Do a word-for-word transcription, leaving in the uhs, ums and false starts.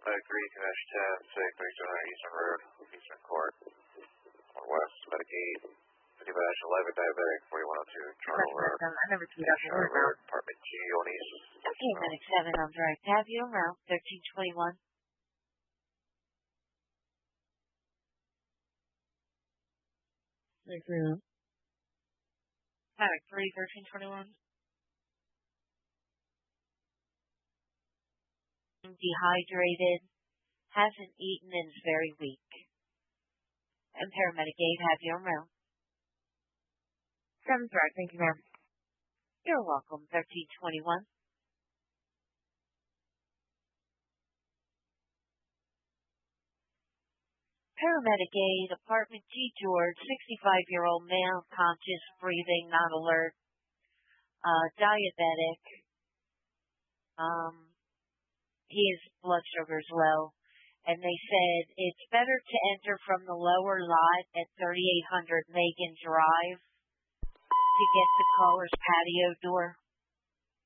Green Dash ten, six, thirty-seven hundred Eastern Road, Eastern Court, on West, Medicaid, fifty dash eleven, diabetic, forty-one oh two, Charles Road, I never tweet out the Charles Road, apartment G, on East. Okay, Medic seven on Drive. Have you around thirteen twenty-one? Thank you. Medic three, thirteen twenty-one. Dehydrated, hasn't eaten and is very weak. And paramedic eight, have you around. Seven's right, thank you, ma'am. You're welcome, thirteen twenty-one. Paramedic eight, apartment G George, sixty-five-year-old male, conscious, breathing, not alert, uh, diabetic. Um, his blood sugar's low. And they said it's better to enter from the lower lot at thirty-eight hundred Megan Drive to get the caller's patio door.